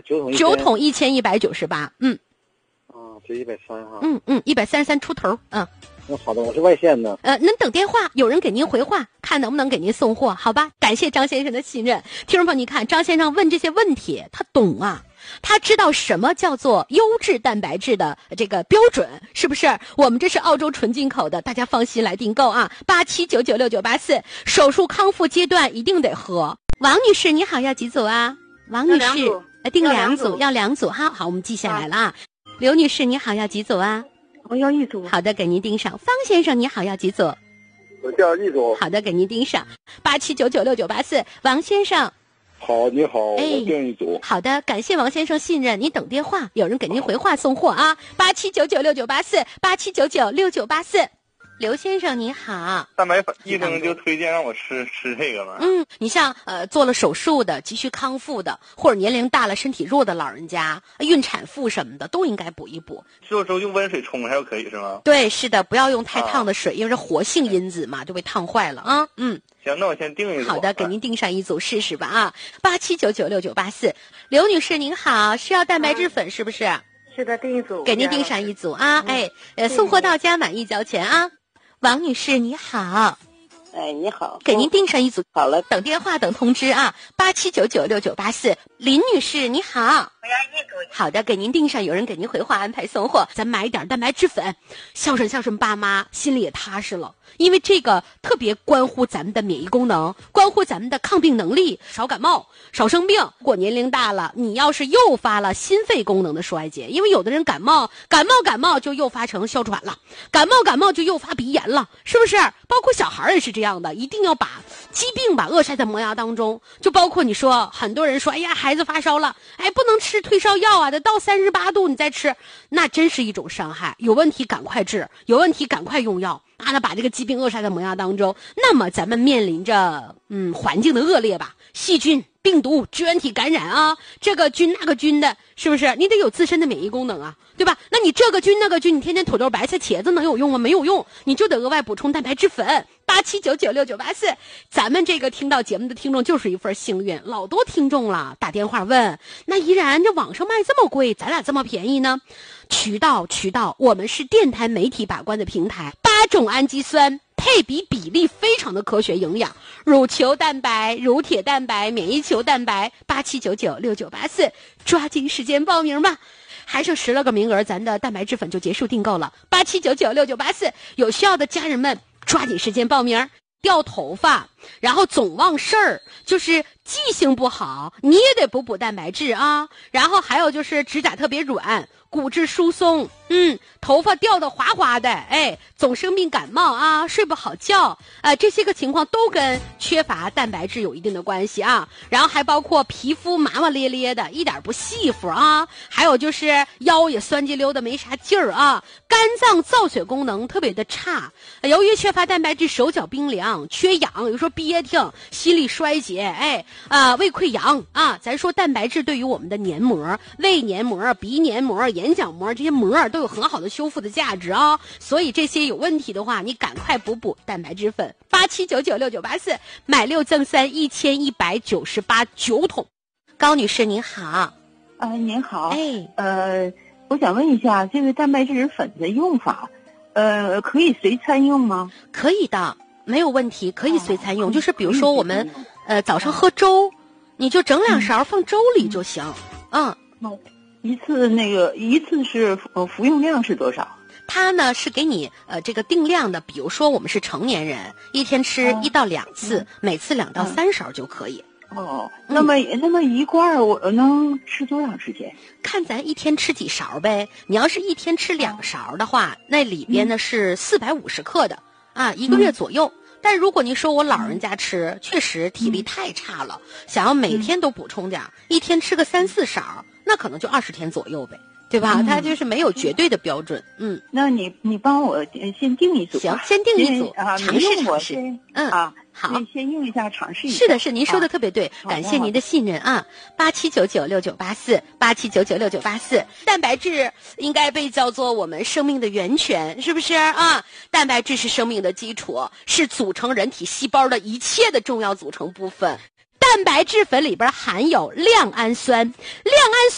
9桶1198， 就130哈。 133出头， 那好的，我是外县的。 您等电话，有人给您回话，看能不能给您送货，好吧？感谢张先生的信任。听众朋友，你看张先生问这些问题，他懂啊，他知道什么叫做优质蛋白质的这个标准，是不是？我们这是澳洲纯进口的，大家放心来订购啊！87996984，手术康复阶段一定得喝。王女士，你好，要几组啊？王女士，订2组，要2组哈。好，我们记下来了啊。刘女士，你好，要几组啊？ 我要1组。 好的，给您订上。方先生，你好，要几组？ 我叫1组。 好的，给您订上。87996984，王先生。 好，你好，我订1组。 好的，感谢王先生信任，你等电话，有人给您回话送货啊。87996984，87996984。刘先生你好， 蛋白粉医生就推荐让我吃这个嘛。 你像做了手术的、急需康复的，或者年龄大了身体弱的老人家、孕产妇什么的，都应该补一补。 做时候用温水冲还可以是吗？ 对，是的，不要用太烫的水，因为是活性因子嘛，就被烫坏了啊。 行，那我先订1组。 好的，给您订上1组试试吧啊。87996984，刘女士您好，是要蛋白质粉是不是？ 是的，订1组。 给您订上1组啊，送货到家满意交钱啊。王女士你好， 你好， 给您订上1组。 好了， 等电话等通知啊。87996984，林女士你好，我要1 组。 好的，给您订上，有人给您回话安排送货。咱买一点蛋白质粉，孝顺爸妈，心里也踏实了。因为这个特别关乎咱们的免疫功能，关乎咱们的抗病能力，少感冒，少生病。如果年龄大了，你要是诱发了心肺功能的衰竭，因为有的人感冒就诱发成哮喘了，感冒就诱发鼻炎了，是不是？包括小孩也是这样的，一定要把疾病扼杀在萌芽当中。就包括你说，很多人说，哎呀，孩子发烧了，不能吃退烧药啊，得到38度你再吃，那真是一种伤害。有问题赶快治，有问题赶快用药。那把这个疾病扼杀在萌芽当中，那么咱们面临着环境的恶劣吧，细菌、病毒、支原体感染啊，这个菌那个菌的，是不是？你得有自身的免疫功能啊，对吧？那你这个菌那个菌，你天天土豆、白菜、茄子能有用吗？没有用，你就得额外补充蛋白质粉。87996984，咱们这个听到节目的听众就是一份幸运，老多听众了，打电话问，那依然这网上卖这么贵，咱俩这么便宜呢？渠道，我们是电台媒体把关的平台，8种氨基酸配比例非常的科学营养，乳球蛋白、乳铁蛋白、免疫球蛋白。87996984，抓紧时间报名吧，还剩10来个名额，咱的蛋白质粉就结束订购了。87996984，有需要的家人们抓紧时间报名。掉头发，然后总忘事儿，就是记性不好，你也得补蛋白质啊。然后还有就是指甲特别软，骨质疏松，头发掉的滑滑的，总生病感冒啊，睡不好觉，这些个情况都跟缺乏蛋白质有一定的关系啊。然后还包括皮肤麻麻咧咧的，一点不细服啊，还有就是腰也酸激溜的没啥劲儿啊，肝脏造血功能特别的差，由于缺乏蛋白质，手脚冰凉，缺氧，有时候憋挺，心力衰竭，胃溃疡啊。咱说蛋白质对于我们的黏膜、胃黏膜、鼻黏膜、眼角膜这些膜都有很好的修复的价值啊，所以这些有问题的话，你赶快补蛋白质粉。87996984，买6赠3，1198 9桶。高女士您好。 您好。我想问一下，这个蛋白质粉的用法，可以随餐用吗？ 可以的，没有问题，可以随餐用。就是比如说我们早上喝粥，你就整2勺放粥里就行。 一次是服用量是多少？ 它呢是给你这个定量的，比如说我们是成年人，一天吃1到2次，每次2到3勺就可以。 那么一罐我能吃多长时间？ 看咱一天吃几勺呗。你要是一天吃2勺的话，那里边呢是450克的啊，1个月左右。但如果你说我老人家吃，确实体力太差了，想要每天都补充点，一天吃个3、4勺，那可能就20天左右呗，对吧？它就是没有绝对的标准。 那你帮我先定1组。 行，先定1组，尝试。好， 先用一下，尝试一下。 是的，您说的特别对，感谢您的信任啊。87996984，87996984，蛋白质应该被叫做我们生命的源泉，是不是啊？蛋白质是生命的基础，是组成人体细胞的一切的重要组成部分。蛋白质粉里边含有亮氨酸，亮氨